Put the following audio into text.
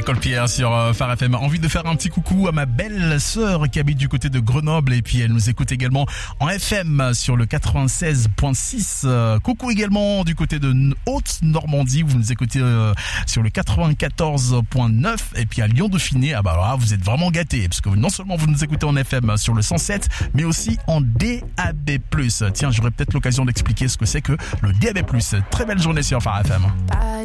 École Pierre sur Phare FM. Envie de faire un petit coucou à ma belle sœur qui habite du côté de Grenoble et puis elle nous écoute également en FM sur le 96.6. Coucou également du côté de Haute-Normandie, vous nous écoutez sur le 94.9 et puis à Lyon-Dauphiné. Ah bah là, vous êtes vraiment gâtés parce que non seulement vous nous écoutez en FM sur le 107 mais aussi en DAB+. Tiens, j'aurais peut-être l'occasion d'expliquer ce que c'est que le DAB+. Très belle journée sur Phare FM.